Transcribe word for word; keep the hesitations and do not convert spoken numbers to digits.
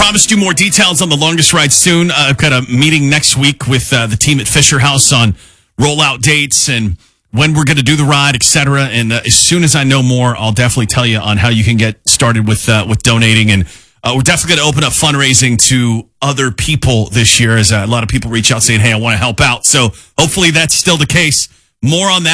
promised you more details on the longest ride soon. Uh, I've got a meeting next week with uh, the team at Fisher House on rollout dates and when we're going to do the ride, et cetera. And uh, as soon as I know more, I'll definitely tell you on how you can get started with uh, with donating. And uh, we're definitely going to open up fundraising to other people this year, as uh, a lot of people reach out saying, hey, I want to help out. So hopefully that's still the case. More on that.